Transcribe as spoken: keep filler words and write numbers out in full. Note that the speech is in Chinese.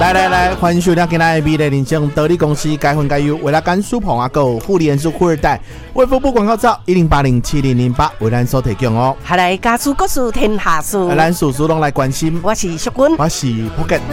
来来来，欢迎收听今天的美丽人生得力公司该分该优，为了甘肃捧啊狗护理人数富二代，为服务广告照一零八零七零零八为咱所提供哦。 下来家书国事天下事， 咱叔叔拢来关心， 我是淑君， 我是福建。